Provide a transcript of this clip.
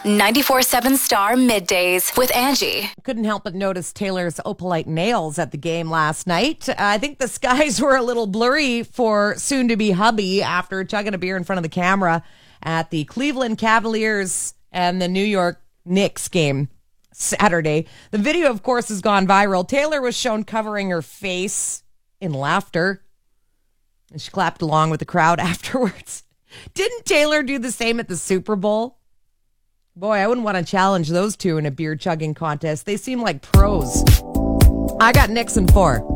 94.7 Star Middays with Angie. Couldn't help but notice Taylor's opalite nails at the game last night. I think the skies were a little blurry for soon-to-be hubby after chugging a beer in front of the camera at the Cleveland Cavaliers and the New York Knicks game Saturday. The video, of course, has gone viral. Taylor was shown covering her face in laughter, and she clapped along with the crowd afterwards. Didn't Taylor do the same at the Super Bowl? Boy, I wouldn't want to challenge those two in a beer chugging contest. They seem like pros. I got Knicks in 4.